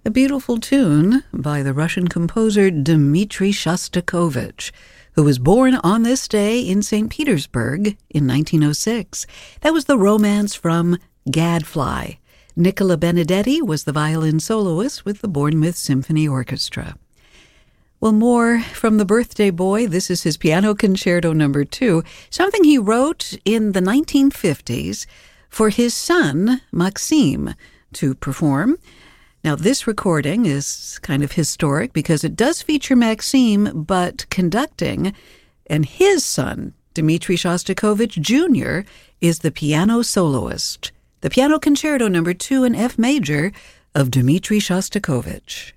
A beautiful tune by the Russian composer Dmitri Shostakovich, who was born on this day in St. Petersburg in 1906. That was the Romance from Gadfly. Nicola Benedetti was the violin soloist with the Bournemouth Symphony Orchestra. Well, more from the birthday boy. This is his Piano Concerto No. 2, something he wrote in the 1950s for his son, Maxim, to perform. Now, this recording is kind of historic because it does feature Maxim, but conducting, and his son, Dmitri Shostakovich Jr., is the piano soloist. The Piano Concerto No. 2 in F major of Dmitri Shostakovich.